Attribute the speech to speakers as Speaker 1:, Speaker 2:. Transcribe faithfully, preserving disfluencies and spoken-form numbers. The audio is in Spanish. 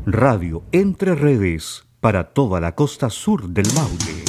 Speaker 1: Radio Entre Redes para toda la costa sur del Maule.